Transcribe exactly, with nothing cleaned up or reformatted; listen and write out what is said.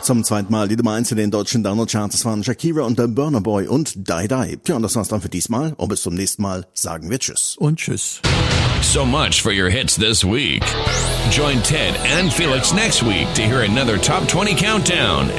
Zum zweiten Mal die Nummer eins in den deutschen Download-Charts. Das waren Shakira und der Burna Boy und Die Die. Tja, und das war's dann für diesmal. Und bis zum nächsten Mal sagen wir Tschüss. Und Tschüss. So much for your hits this week. Join Ted and Felix next week to hear another Top twenty Countdown.